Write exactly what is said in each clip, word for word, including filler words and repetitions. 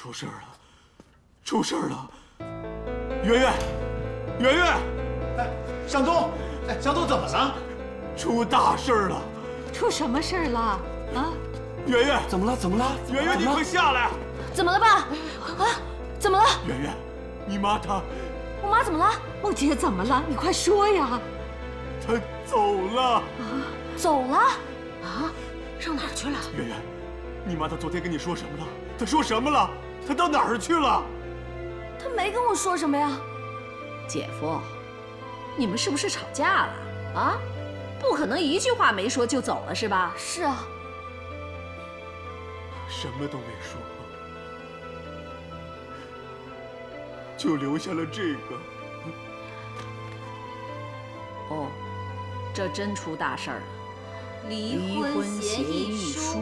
出事儿了，出事儿了！圆圆，圆圆， 哎，向东，哎，向东怎么了？ 出大事儿了！ 出什么事儿了？啊？ 圆圆， 怎么了？怎么了？ 圆圆，你快下来！ 怎么了爸？啊？怎么了？ 圆圆，你妈她， 我妈怎么了？梦洁怎么了？你快说呀！ 她走了。 啊？走了？啊？上哪儿去了？ 圆圆，你妈她昨天跟你说什么了？她说什么了？她到哪儿去了？ 她没跟我说什么呀。 姐夫，你们是不是吵架了？啊？不可能一句话没说就走了是吧？ 是啊。 什么都没说，就留下了这个。 哦，这真出大事儿了，离婚协议书。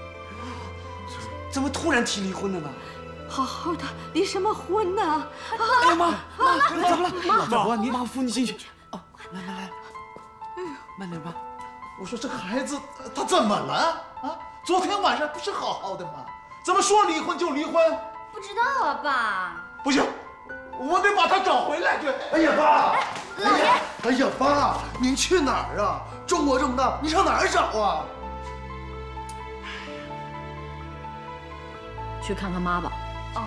怎么突然提离婚了呢？ 好好的，离什么婚呢？ 哎呀妈，妈，怎么了？ 妈，老婆，你妈扶你进去。哦，来来来，慢点吧。 我说这孩子他怎么了啊？昨天晚上不是好好的吗？怎么说离婚就离婚？ 不知道啊，爸。 不行，我得把他找回来。这， 哎呀，爸！ 哎，老爷！ 哎呀，爸，您去哪儿啊？中国这么大，你上哪儿找啊？ 去看看妈吧。 哦。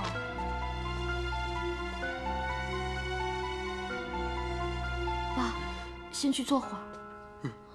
爸，先去坐会儿。